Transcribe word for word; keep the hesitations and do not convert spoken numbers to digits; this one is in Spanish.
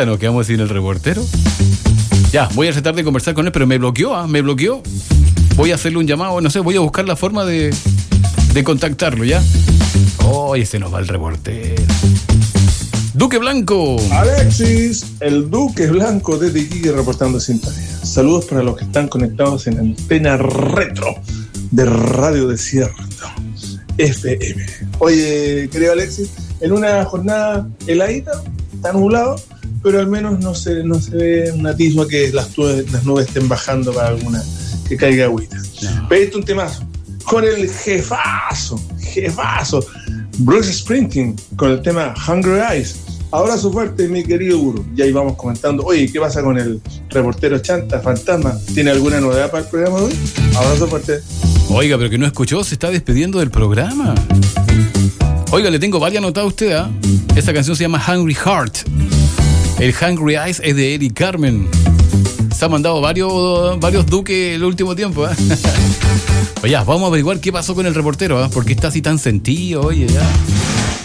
puta, nos quedamos sin el reportero. Ya, voy a tratar de conversar con él, pero me bloqueó, ¿ah? Me bloqueó. Voy a hacerle un llamado, no sé, voy a buscar la forma de, de contactarlo, ¿ya? Oh, ese nos va el reportero. Duque Blanco. Alexis, el Duque Blanco desde Iquique reportando sintonía. Saludos para los que están conectados en Antena Retro de Radio Desierto F M. Oye, querido Alexis, en una jornada heladita, está nublado, pero al menos no se, no se ve un atisbo que las, tubes, las nubes estén bajando para alguna que caiga agüita. No. Pediste un temazo con el jefazo, jefazo, Bruce Springsteen, con el tema Hungry Eyes. Abrazo fuerte, mi querido Guru. Y ahí vamos comentando. Oye, ¿qué pasa con el reportero Chanta, Fantasma? ¿Tiene alguna novedad para el programa de hoy? Abrazo fuerte. Oiga, pero que no escuchó, se está despidiendo del programa. Oiga, le tengo varias notas a usted, ¿ah? ¿eh? Esta canción se llama Hungry Heart. El Hungry Eyes es de Eric Carmen. Se han mandado varios, varios duques el último tiempo, ¿eh? Oye, vamos a averiguar qué pasó con el reportero, ¿eh? ¿Por qué está así tan sentido? Oye, ya.